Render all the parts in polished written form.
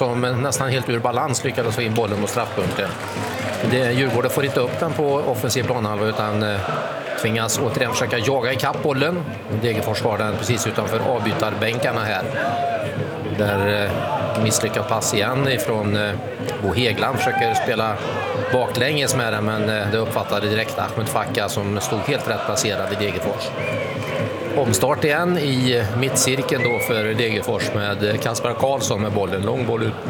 som nästan helt ur balans lyckades få in bollen mot straffpunkten. Djurgården får inte upp den på offensiv planhalva utan tvingas återigen försöka jaga i kapp bollen. Degerfors var den precis utanför avbytarbänkarna här. Där misslyckat pass igen ifrån Bo Hegland, försöker spela baklänges med den, men det uppfattade direkt Ahmed Fakka som stod helt rätt placerad i Degerfors. Omstart igen i mittcirkeln då för Degerfors med Kasper Karlsson med bollen, lång boll ut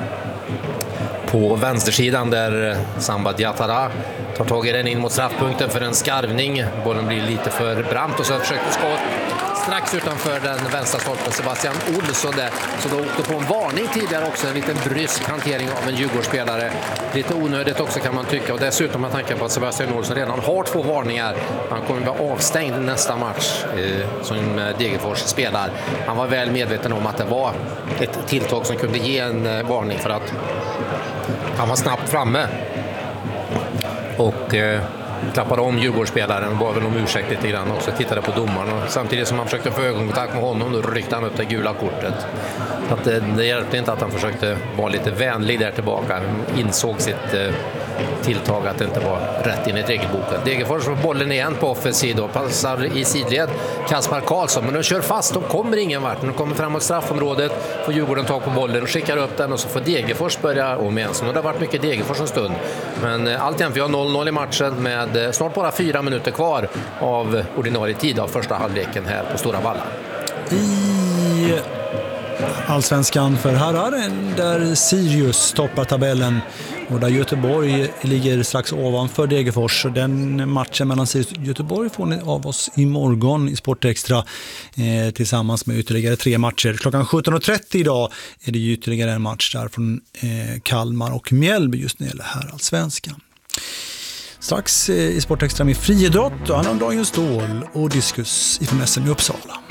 på vänstersidan där Samba Diatara tar tag i den in mot straffpunkten för en skarvning. Bollen blir lite för brant och så försökte skott strax utanför den vänstra stolpen Sebastian Olsson där. Så då åkte på en varning tidigare också, en liten brysk hantering av en Djurgårdsspelare. Lite onödigt också kan man tycka, och dessutom med tanke på att Sebastian Olsson redan har 2 varningar. Han kommer att vara avstängd nästa match som Degerfors spelar. Han var väl medveten om att det var ett tilltag som kunde ge en varning för att han var snabbt framme och klappade om Djurgårdsspelaren och var väl om ursäkt lite grann också, tittade på domaren och samtidigt som han försökte få ögonkontakt med honom då ryckte han upp det gula kortet. Så att det hjälpte inte att han försökte vara lite vänlig där tillbaka. Han insåg sitt tilltag att det inte var rätt enligt regelboken. Degerfors får bollen igen på offensiv och passar i sidled Kasper Karlsson, men de kör fast, de kommer ingen vart. De kommer framåt straffområdet, får Djurgården tag på bollen och skickar upp den och så får Degerfors börja om igen. Så det har varit mycket Degerfors en stund. Men alltjämt vi har 0-0 i matchen med snart bara 4 minuter kvar av ordinarie tid av första halvleken här på Stora Valla. I Allsvenskan för herrar där Sirius toppar tabellen och där Göteborg ligger strax ovanför Degerfors. Den matchen mellan Sirius och Göteborg får ni av oss imorgon i Sportextra tillsammans med ytterligare 3 matcher. Klockan 17.30 idag är det ytterligare en match där från Kalmar och Mjällby just när det gäller herrallsvenskan. Strax i Sportextra med friidrott och Anna Dagens Stål och diskus ifrån SM i Uppsala.